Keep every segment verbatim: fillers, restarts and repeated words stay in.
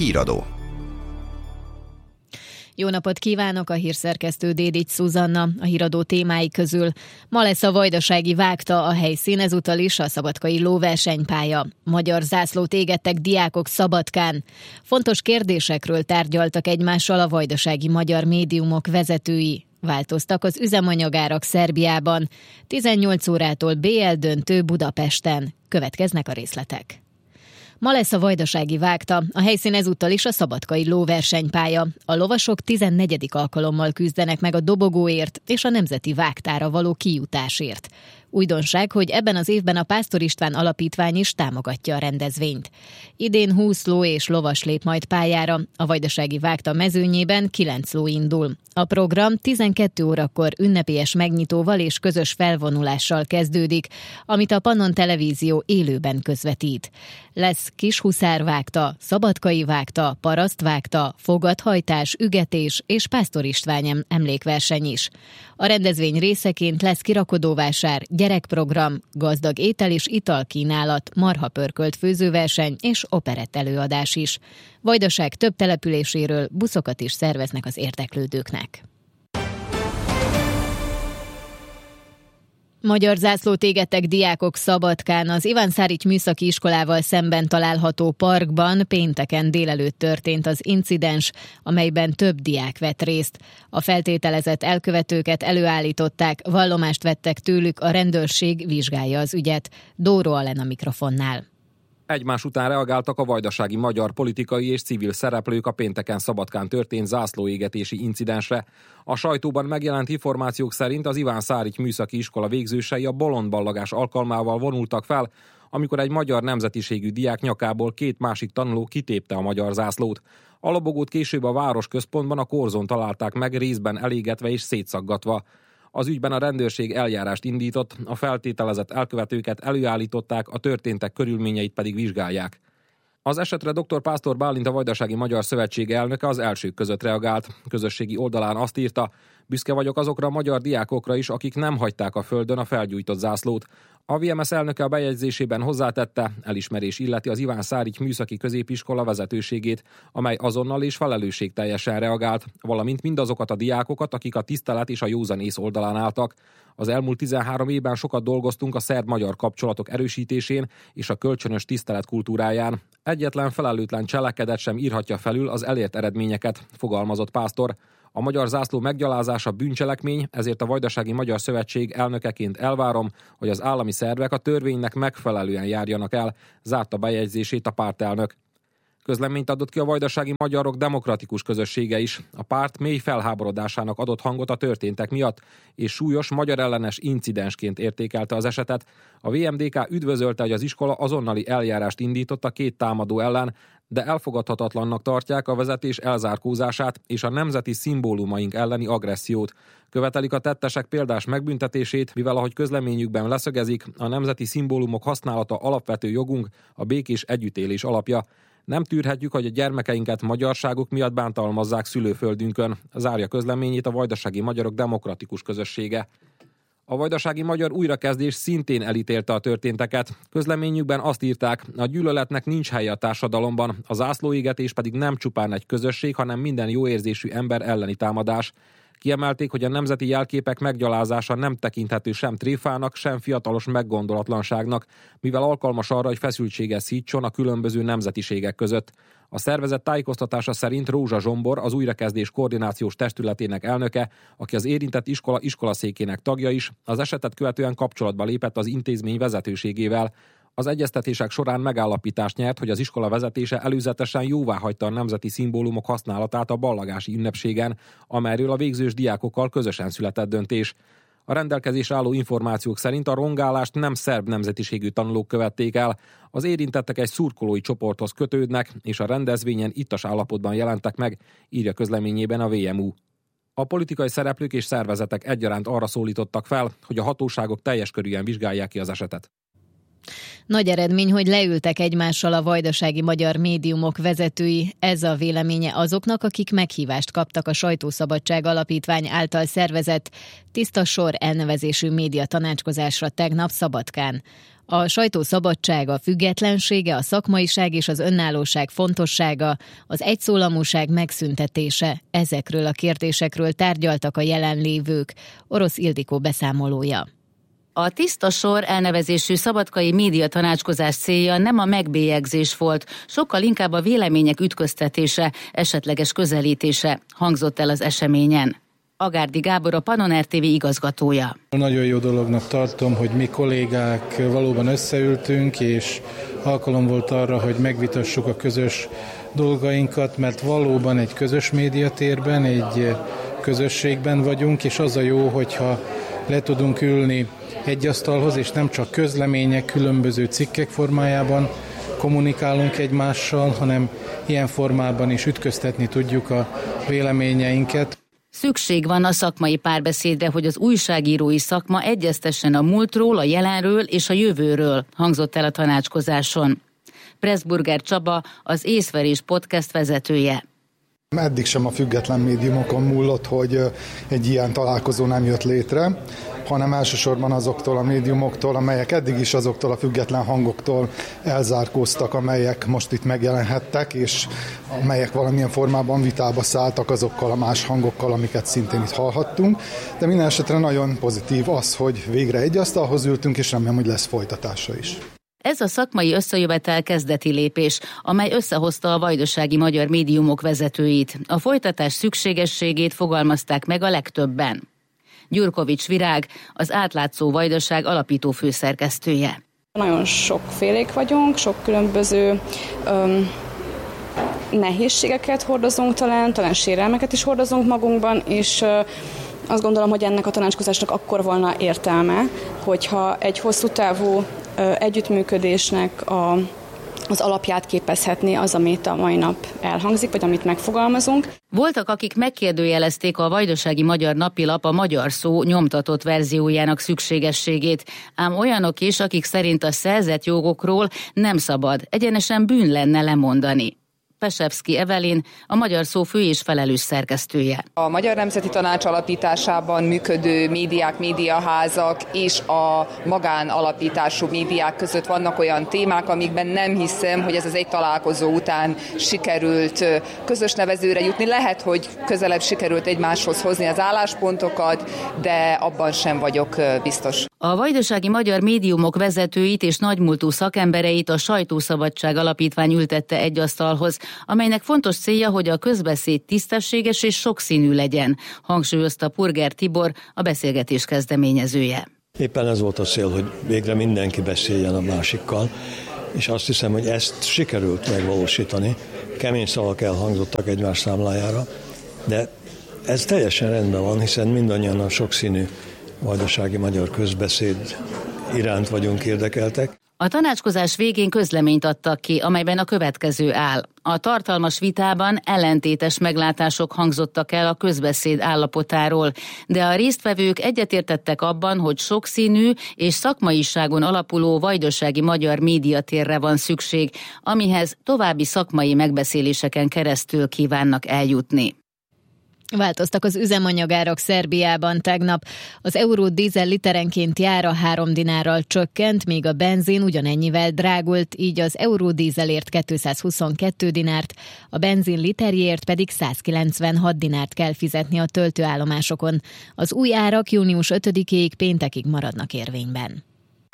Híradó. Jó napot kívánok, a hírszerkesztő Dédics Szuzanna. A híradó témái közül ma lesz a vajdasági vágta a helyszín, ezúttal is a szabadkai lóversenypálya. Magyar zászlót égettek diákok Szabadkán. Fontos kérdésekről tárgyaltak egymással a vajdasági magyar médiumok vezetői. Változtak az üzemanyagárak Szerbiában. tizennyolc órától bé el döntő Budapesten. Következnek a részletek. Ma lesz a vajdasági vágta, a helyszín ezúttal is a szabadkai lóversenypálya. A lovasok tizennegyedik alkalommal küzdenek meg a dobogóért és a nemzeti vágtára való kijutásért. Újdonság, hogy ebben az évben a Pásztor István Alapítvány is támogatja a rendezvényt. Idén húsz ló és lovas lép majd pályára, a vajdasági vágta mezőnyében kilenc ló indul. A program tizenkét órakor ünnepélyes megnyitóval és közös felvonulással kezdődik, amit a Pannon Televízió élőben közvetít. Lesz kishuszárvágta, szabadkai vágta, parasztvágta, fogathajtás, ügetés és Pásztor István emlékverseny is. A rendezvény részeként lesz kirakodóvásár, gyerekprogram, gazdag étel és italkínálat, marhapörkölt főzőverseny és operett előadás is. Vajdaság több településéről buszokat is szerveznek az érdeklődőknek. Magyar zászlót égettek diákok Szabadkán, az Iván Szárics műszaki iskolával szemben található parkban pénteken délelőtt történt az incidens, amelyben több diák vett részt. A feltételezett elkövetőket előállították, vallomást vettek tőlük, a rendőrség vizsgálja az ügyet. Dóró Alen a mikrofonnál. Egymás után reagáltak a vajdasági magyar politikai és civil szereplők a pénteken Szabadkán történt zászlóégetési incidensre. A sajtóban megjelent információk szerint az Iván Szárics műszaki iskola végzősei a bolondballagás alkalmával vonultak fel, amikor egy magyar nemzetiségű diák nyakából két másik tanuló kitépte a magyar zászlót. A lobogót később a városközpontban a korzón találták meg, részben elégetve és szétszaggatva. Az ügyben a rendőrség eljárást indított, a feltételezett elkövetőket előállították, a történtek körülményeit pedig vizsgálják. Az esetre dr. Pásztor Bálint, a Vajdasági Magyar Szövetség elnöke az elsők között reagált. Közösségi oldalán azt írta: büszke vagyok azokra a magyar diákokra is, akik nem hagyták a földön a felgyújtott zászlót. A vé em es elnöke a bejegyzésében hozzátette, elismerés illeti az Iván Szárics műszaki középiskola vezetőségét, amely azonnal és felelősségteljesen reagált, valamint mindazokat a diákokat, akik a tisztelet és a józanész oldalán álltak. Az elmúlt tizenhárom évben sokat dolgoztunk a szerb-magyar kapcsolatok erősítésén és a kölcsönös tisztelet kultúráján. Egyetlen felelőtlen cselekedet sem írhatja felül az elért eredményeket, fogalmazott Pásztor. A magyar zászló meggyalázása bűncselekmény, ezért a Vajdasági Magyar Szövetség elnökeként elvárom, hogy az állami szervek a törvénynek megfelelően járjanak el, zárta bejegyzését a pártelnök. Közleményt adott ki a vajdasági magyarok demokratikus közössége is. A párt mély felháborodásának adott hangot a történtek miatt, és súlyos magyarellenes incidensként értékelte az esetet. A vé em dé ká üdvözölte, hogy az iskola azonnali eljárást indított a két támadó ellen, de elfogadhatatlannak tartják a vezetés elzárkózását és a nemzeti szimbólumaink elleni agressziót. Követelik a tettesek példás megbüntetését, mivel ahogy közleményükben leszögezik, a nemzeti szimbólumok használata alapvető jogunk, a békés együttélés alapja. Nem tűrhetjük, hogy a gyermekeinket magyarságuk miatt bántalmazzák szülőföldünkön, zárja közleményét a Vajdasági Magyarok Demokratikus Közössége. A vajdasági magyar újrakezdés szintén elítélte a történteket. Közleményükben azt írták, a gyűlöletnek nincs helye a társadalomban, a zászlóégetés pedig nem csupán egy közösség, hanem minden jóérzésű ember elleni támadás. Kiemelték, hogy a nemzeti jelképek meggyalázása nem tekinthető sem tréfának, sem fiatalos meggondolatlanságnak, mivel alkalmas arra, hogy feszültséget szítson a különböző nemzetiségek között. A szervezet tájékoztatása szerint Rózsa Zsombor, az újrakezdés koordinációs testületének elnöke, aki az érintett iskola iskolaszékének tagja is, az esetet követően kapcsolatba lépett az intézmény vezetőségével. Az egyeztetések során megállapítást nyert, hogy az iskola vezetése előzetesen jóváhagyta a nemzeti szimbólumok használatát a ballagási ünnepségen, amelyről a végzős diákokkal közösen született döntés. A rendelkezésre álló információk szerint a rongálást nem szerb nemzetiségű tanulók követték el. Az érintettek egy szurkolói csoporthoz kötődnek, és a rendezvényen ittas állapotban jelentek meg, írja közleményében a vé em u. A politikai szereplők és szervezetek egyaránt arra szólítottak fel, hogy a hatóságok teljes körűen vizsgálják ki az esetet. Nagy eredmény, hogy leültek egymással a vajdasági magyar médiumok vezetői. Ez a véleménye azoknak, akik meghívást kaptak a Sajtószabadság Alapítvány által szervezett Tiszta Sor elnevezésű média tanácskozásra tegnap Szabadkán. A sajtó szabadsága, függetlensége, a szakmaiság és az önállóság fontossága, az egyszólamúság megszüntetése, ezekről a kérdésekről tárgyaltak a jelenlévők. Orosz Ildikó beszámolója. A Tiszta Sor elnevezésű szabadkai média tanácskozás célja nem a megbélyegzés volt, sokkal inkább a vélemények ütköztetése, esetleges közelítése, hangzott el az eseményen. Agárdi Gábor, a Pannon er té vé igazgatója. Nagyon jó dolognak tartom, hogy mi kollégák valóban összeültünk, és alkalom volt arra, hogy megvitassuk a közös dolgainkat, mert valóban egy közös médiatérben, egy közösségben vagyunk, és az a jó, hogyha le tudunk ülni egy asztalhoz, és nem csak közlemények, különböző cikkek formájában kommunikálunk egymással, hanem ilyen formában is ütköztetni tudjuk a véleményeinket. Szükség van a szakmai párbeszédre, hogy az újságírói szakma egyeztessen a múltról, a jelenről és a jövőről, hangzott el a tanácskozáson. Pressburger Csaba, az Észverés podcast vezetője. Eddig sem a független médiumokon múlott, hogy egy ilyen találkozó nem jött létre, hanem elsősorban azoktól a médiumoktól, amelyek eddig is azoktól a független hangoktól elzárkóztak, amelyek most itt megjelenhettek, és amelyek valamilyen formában vitába szálltak azokkal a más hangokkal, amiket szintén itt hallhattunk. De minden esetre nagyon pozitív az, hogy végre egy asztalhoz ültünk, és remélem, hogy lesz folytatása is. Ez a szakmai összejövetel kezdeti lépés, amely összehozta a vajdasági magyar médiumok vezetőit. A folytatás szükségességét fogalmazták meg a legtöbben. Gyurkovics Virág, az Átlátszó Vajdaság alapító főszerkesztője. Nagyon sokfélék vagyunk, sok különböző öm, nehézségeket hordozunk talán, talán sérelmeket is hordozunk magunkban, és ö, azt gondolom, hogy ennek a tanácskozásnak akkor volna értelme, hogyha egy hosszú távú ö, együttműködésnek a, az alapját képezhetné az, amit a mai nap elhangzik, vagy amit megfogalmazunk. Voltak, akik megkérdőjelezték a Vajdasági Magyar Napilap a Magyar Szó nyomtatott verziójának szükségességét, ám olyanok is, akik szerint a szerzett jogokról nem szabad, egyenesen bűn lenne lemondani. Pesevszky Evelyn, a Magyar Szó fő és felelős szerkesztője. A Magyar Nemzeti Tanács alapításában működő médiák, médiaházak és a magán alapítású médiák között vannak olyan témák, amikben nem hiszem, hogy ez az egy találkozó után sikerült közös nevezőre jutni. Lehet, hogy közelebb sikerült egymáshoz hozni az álláspontokat, de abban sem vagyok biztos. A vajdasági magyar médiumok vezetőit és nagymúltú szakembereit a Sajtószabadság Alapítvány ültette egy asztalhoz, amelynek fontos célja, hogy a közbeszéd tisztességes és sokszínű legyen, hangsúlyozta Purger Tibor, a beszélgetés kezdeményezője. Éppen ez volt a cél, hogy végre mindenki beszéljen a másikkal, és azt hiszem, hogy ezt sikerült megvalósítani. Kemény szavak elhangzottak egymás számlájára, de ez teljesen rendben van, hiszen mindannyian a sokszínű vajdasági magyar közbeszéd iránt vagyunk érdekeltek. A tanácskozás végén közleményt adtak ki, amelyben a következő áll. A tartalmas vitában ellentétes meglátások hangzottak el a közbeszéd állapotáról, de a résztvevők egyetértettek abban, hogy sokszínű és szakmaiságon alapuló vajdasági magyar médiatérre van szükség, amihez további szakmai megbeszéléseken keresztül kívánnak eljutni. Változtak az üzemanyagárak Szerbiában tegnap. Az euródízel literenkénti ára három dinárral csökkent, míg a benzin ugyanennyivel drágult, így az euródízelért kétszázhuszonkettő dinárt, a benzin literjéért pedig százkilencvenhat dinárt kell fizetni a töltőállomásokon. Az új árak június ötödikéig péntekig maradnak érvényben.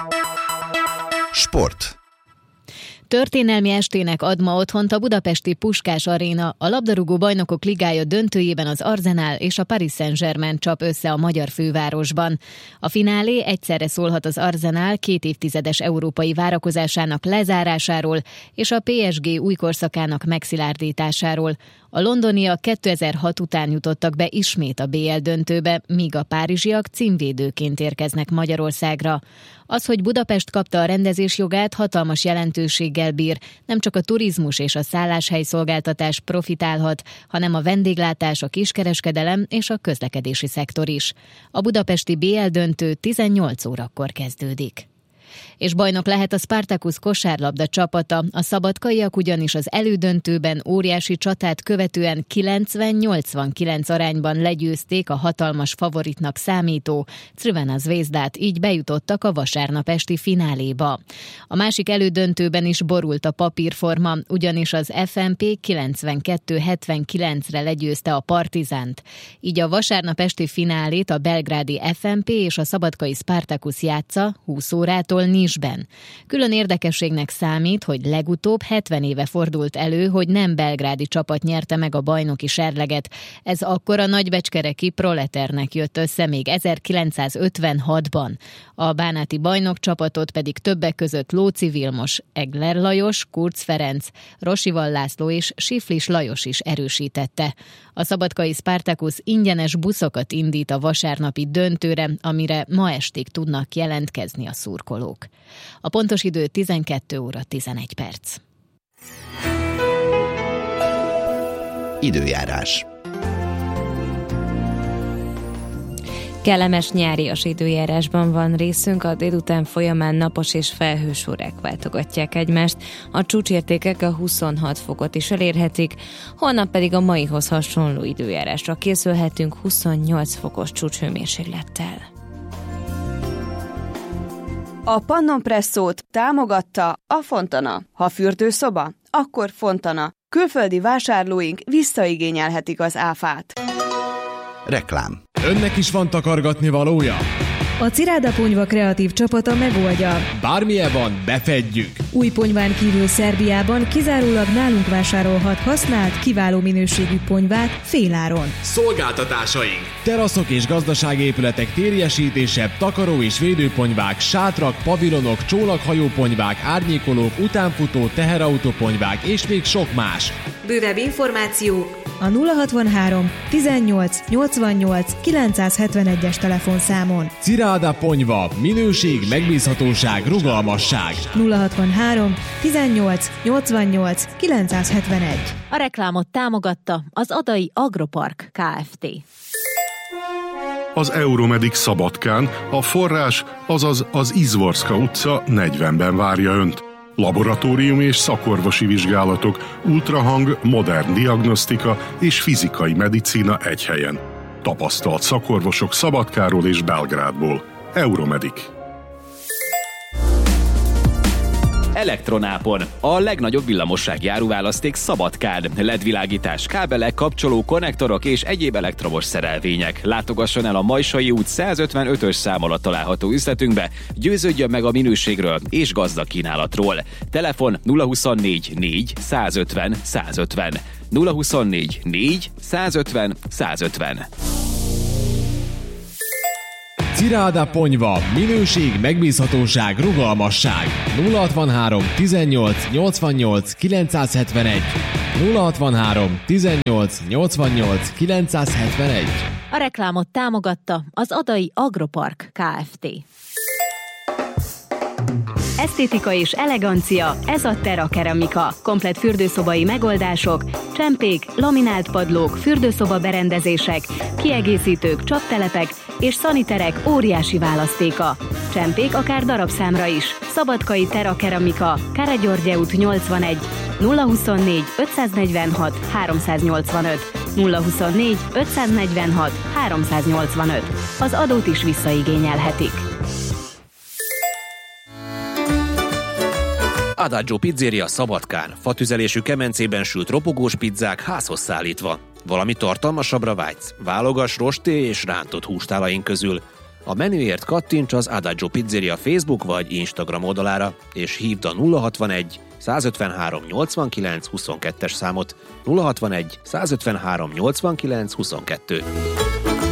Sport. Történelmi estének ad ma otthont a budapesti Puskás Aréna. A labdarúgó bajnokok ligája döntőjében az Arsenal és a Paris Saint-Germain csap össze a magyar fővárosban. A finálé egyszerre szólhat az Arsenal két évtizedes európai várakozásának lezárásáról és a pé es gé új korszakának megszilárdításáról. A londoniak kétezer-hat után jutottak be ismét a bé el döntőbe, míg a párizsiak címvédőként érkeznek Magyarországra. Az, hogy Budapest kapta a rendezés jogát, hatalmas jelentőséggel bír, nem csak a turizmus és a szálláshelyszolgáltatás profitálhat, hanem a vendéglátás, a kiskereskedelem és a közlekedési szektor is. A budapesti bé el döntő tizennyolc órakor kezdődik. És bajnok lehet a Spartacus kosárlabda csapata, a szabadkaiak ugyanis az elődöntőben óriási csatát követően kilencven nyolcvankilenc arányban legyőzték a hatalmas favoritnak számító Crvena Zvezdát, így bejutottak a vasárnap esti fináléba. A másik elődöntőben is borult a papírforma, ugyanis az ef en pé kilencvenkettő hetvenkilencre legyőzte a Partizánt. Így a vasárnap esti finálét a belgrádi ef en pé és a szabadkai Spartacus játsza húsz órától Nice-ben. Külön érdekességnek számít, hogy legutóbb hetven éve fordult elő, hogy nem belgrádi csapat nyerte meg a bajnoki serleget. Ez akkor a nagybecskereki Proleternek jött össze még ezerkilencszázötvenhatban. A bánáti bajnok csapatot pedig többek között Lóczy Vilmos, Egler Lajos, Kurz Ferenc, Rosival László és Siflis Lajos is erősítette. A szabadkai Spartacus ingyenes buszokat indít a vasárnapi döntőre, amire ma estig tudnak jelentkezni a szurkolók. A pontos idő tizenkét óra tizenegy perc. Időjárás. Kellemes nyárias időjárásban van részünk, a délután folyamán napos és felhős órák váltogatják egymást, a csúcsértékek a huszonhat fokot is elérhetik, holnap pedig a maihoz hasonló időjárásra készülhetünk huszonnyolc fokos csúcshőmérséklettel. A Pannon Presszót támogatta a Fontana. Ha fürdőszoba, akkor Fontana. Külföldi vásárlóink visszaigényelhetik az áfát. Reklám. Önnek is van takargatni valója? A Ciráda Ponyva kreatív csapata megoldja. Bármilyen van, befedjük. Új ponyván kívül Szerbiában kizárólag nálunk vásárolhat használt, kiváló minőségű ponyvát féláron. Szolgáltatásaink: teraszok és gazdasági épületek térjesítése, takaró és védőponyvák, sátrak, pavilonok, csónakhajóponyvák, árnyékolók, utánfutó, teherautóponyvák és még sok más. Bővebb információ a nulla hatvanhárom tizennyolc nyolcvannyolc kilencszázhetvenegyes telefonszámon. Ciráda Ponyva. Minőség, megbízhatóság, rugalmasság. nulla hatvanhárom tizennyolc nyolcvannyolc kilencszázhetvenegy. A reklámot támogatta az Adai Agropark Kft. Az Euromedic Szabadkán a forrás, azaz az Izvorska utca negyvenben várja Önt. Laboratóriumi és szakorvosi vizsgálatok, ultrahang, modern diagnosztika és fizikai medicína egy helyen. Tapasztalt szakorvosok Szabadkáról és Belgrádból. Euromedic. Elektronápon. A legnagyobb villamossági áruválaszték Szabadkán. el é dé-világítás, kábelek, kapcsoló, konnektorok és egyéb elektromos szerelvények. Látogasson el a Majsai út százötvenötös szám alatt található üzletünkbe, győződjön meg a minőségről és gazdag kínálatról. Telefon nulla huszonnégy négy százötven százötven. nulla huszonnégy négy százötven százötven. Ciráda Ponyva. Minőség, megbízhatóság, rugalmasság. nulla hatvanhárom tizennyolc nyolcvannyolc kilencszázhetvenegy. nulla hatvanhárom tizennyolc nyolcvannyolc kilencszázhetvenegy. A reklámot támogatta az Adai Agropark Kft. Esztétika és elegancia, ez a Terra Keramika. Komplett fürdőszobai megoldások, csempék, laminált padlók, fürdőszoba berendezések, kiegészítők, csaptelepek és szaniterek óriási választéka. Csempék akár darabszámra is. Szabadkai Terra Keramika, Káragyorgye út nyolcvanegy, nulla huszonnégy ötszáznegyvenhat háromszáznyolcvanöt, nulla huszonnégy ötszáznegyvenhat háromszáznyolcvanöt. Az adót is visszaigényelhetik. Adagio Pizzeria Szabadkán. Fatüzelésű kemencében sült ropogós pizzák házhoz szállítva. Valami tartalmasabbra vágysz? Válogass rosté és rántott hústálaink közül. A menüért kattints az Adagio Pizzeria Facebook vagy Instagram oldalára, és hívd a nulla hatvanegy százötvenhárom nyolcvankilenc huszonkettes számot. nulla hatvanegy százötvenhárom nyolcvankilenc huszonkettő.